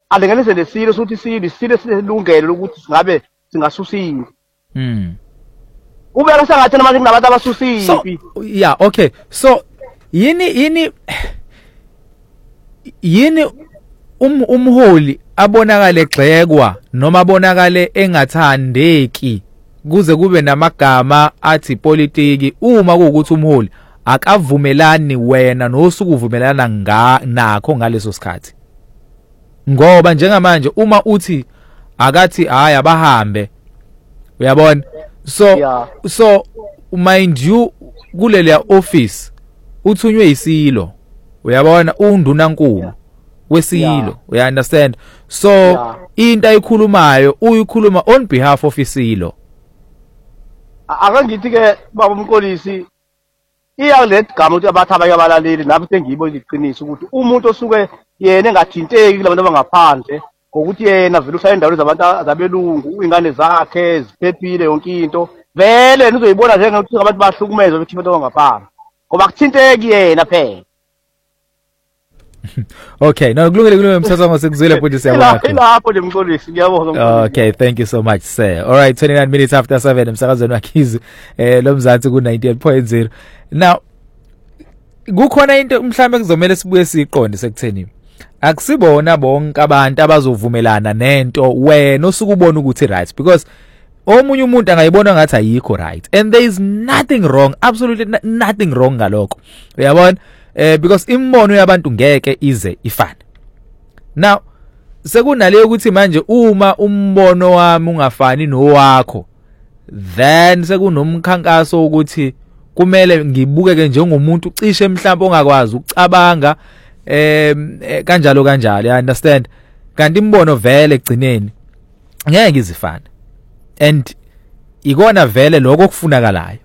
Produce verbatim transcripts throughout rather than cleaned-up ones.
alinganise lesilo sokuthi isilo isilo silungelo ukuthi singabe singasusini. Mm. Ubeka sengathi manje kunabantu abasusiphi. So, yeah, okay. So yini yini yini um umholi abonakale egxekwa noma abonakale engathandeki kuze kube namagama athi politiki uma kuukuthi umholi akavumelani wena nosukuvumelana nga nakho ngaleso sikhathi. Ngoba njengamanje uma uthi akathi hayi abahambe uyabona so yeah. So mind you kulele office uthunywe isilo uyabona undunankulu wesilo yeah. You understand so yeah. Into ayikhulumayo uyikhuluma on behalf of isilo. Akangithi ke baba umkolisi iyalet gama ukuthi abathi abayabalaleli nabo sengiyibo iqiniso ukuthi umuntu osuke yena engathinteki labantu abangaphandle ngokuthi yena vele usaya endaweni zabantu zabelungu ingane zakhe ziphephile yonke into vele nizoyibona njengokuthi abantu bahlukumezwe bethi abantu abangaphandle ngoba akuthinteki yena phela. Okay, no kulungile kulungile msasa ngosekuzwile futhi siyabona. Lapho nje mkolisi ngiyabonga. Okay, thank you so much sir. All right, twenty-nine minutes after seven emsakazweni wakhizi eh lo Mzansi ku ninety-eight point zero. Now kukhona into mhlambe kuzomela sibuye siqonde sekutheni akusibona bonke abantu abazovumelana nento wena osukubona ukuthi right because omunye umuntu angayibona ngathi ayikho right and there is nothing wrong, absolutely nothing wrong ngalokho uyabona eh because imbono yabantu ngeke ize ifane. Now sekunale ukuthi manje uma umbono wami ungafani nowakho then sekunomkhankaso ukuthi kumele ngibukeke njengomuntu cishe mhlawumbe ongakwazi ukucabanga em kanjalo kanjalo, you understand, kanti imbono vele egcineni ngeke izifane and ikona vele lokho okufunakalayo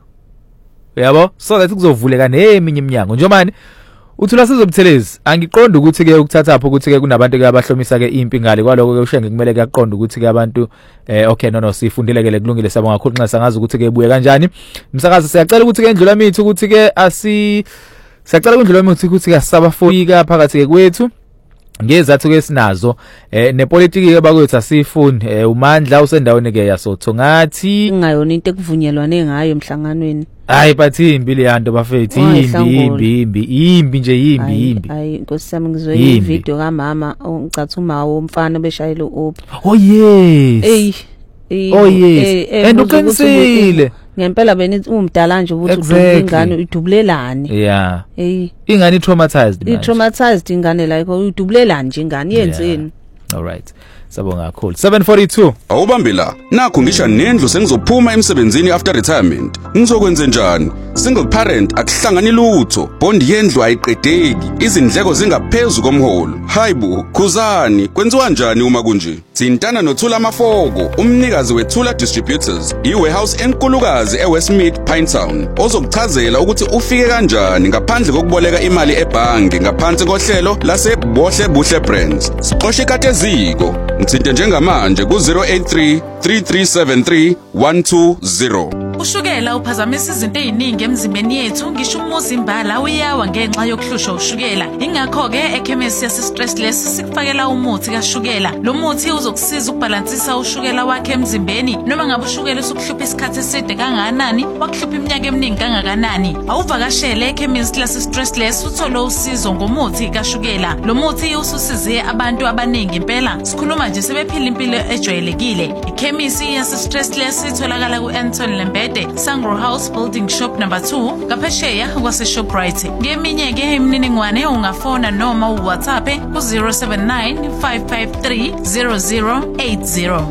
uyabo so that kuzovuleka neminye iminyango njomani uthula sizobuthelezi angiqonda ukuthi ke ukuthatha apho ukuthi ke kunabantu ke abahlomisa ke impi ngale kwaloko ke ushenge kumele ke aqonda ukuthi ke abantu eh okay no no sifundile ke kulungile siyabonga kakhulu nxa sangazi ukuthi ke ibuye kanjani umsakazi siyacela ukuthi ke endlula mithi ukuthi ke asi siyacela kundlula mithi ukuthi ke asabafika phakathi ke kwethu ngezathu ke sinazo eh nepolitiki ke bakwethu asifuni eh uMandla usendaweni ke yasotho ngathi ngayona into ekuvunyelwane ngayo emhlanganweni. Hayi bathi imbi leyanto bafethu imbi imbi imbi imbi nje imbi imbi. Hayi nkosami ngizwe ivideo kaMama ngicatha uma womfana beshayile uOp. Oh yes. Ey. Oh yes. And uqinisile. Ngempela benithi umdala nje ukuthi udubule ingane idubulelane. Yeah. Ey. Ingane traumatized. I traumatized ingane like udubulelane nje ingane yenzeni. All right. Sabonga kakhulu. seven forty-two. Awubambe la. Nakho ngisha nendlu sengizophuma emsebenzini after retirement. Ngizokwenza njani? Single parent akuhlangani lutho. Bond yendlu ayiqedeki. Izindleko zingaphezulu komholo. Hayibo, khuzani. Kwenziwa njani uma kunje? Thintana noThula Mafoko, umnikazi weThula Distributors, iwarehouse enkulukazi eWestmead Pinetown. Ozokuchazela ukuthi ufike kanjani ngaphandle kokuboleka imali ebhange ngaphansi kohlelo lase Bohle Buhle Brands. Siqoshe kateziko. Ngithinte njengamanje ku zero eight three three three seven three one two zero. Ushukela uphazamisa izinto eziningi emzimbeni yethu ngisho umuzimbala uyawa ngenxa yokuhlushwa ushukela. Ingakho ke ekhemisi yase Stressless sikufakela umuthi kaShukela. Lo muthi uzokusiza ukubalansisa ushukela wakhe emzimbeni noma ngabe ushukela usukuhlupha isikhathi eside kangakanani wakuhlupha iminyaka eminingi kangakanani. Awuvakashele ekhemisi lase Stressless uthole usizo ngomuthi kaShukela. Lo muthi ususize abantu abaningi impela. Sikhuluma nje sebephila impilo ejwayelekile. Ikhemisi yase Stressless itholakala ku Anton Lembede Sangro House Building Shop number two ngaphesheya kwase Shoprite. Ngeminye ke imininingwane ungafona noma uWhatsApp ku zero seven nine five five three zero zero eight zero.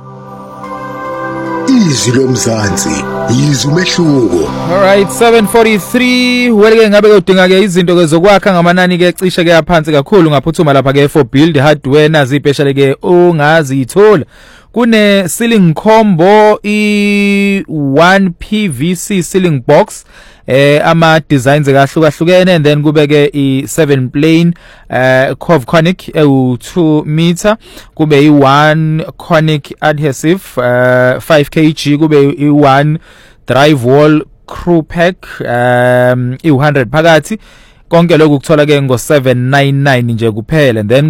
Izwi lomzansi izwi umehluko. All right, seven forty-three. Weleke ngabe udinga ke izinto ke zokwakha ngamanani ke cishe ke yaphansi kakhulu ngaphuthuma lapha ke for build hardware nazi special ke ungazithola. Kune ceiling combo i one P V C ceiling box eh ama designs ekahlukahlukene and then kubeke i seven plane eh curve conic e two meter kube i one conic adhesive uh, five kilograms kube i one drive wall crew pack um i one hundred phakathi konke lokhu kuthola ke ngo seven ninety-nine nje kuphela and then